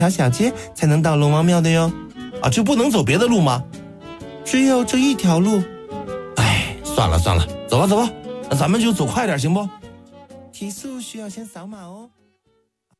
条小街才能到龙王庙的哟。 啊，就不能走别的路吗？ 只有这一条路。 哎，算了，走吧，那咱们就走快点行不？ 提速需要先扫码哦。